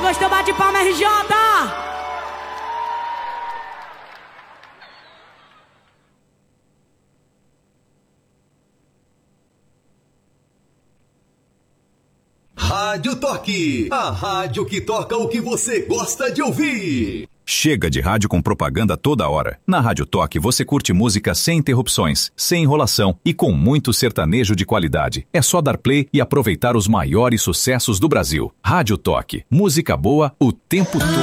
gostou, bate palma, RJ! Rádio Toque, a rádio que toca o que você gosta de ouvir. Chega de rádio com propaganda toda hora. Na Rádio Toque você curte música sem interrupções, sem enrolação e com muito sertanejo de qualidade. É só dar play e aproveitar os maiores sucessos do Brasil. Rádio Toque, música boa o tempo todo.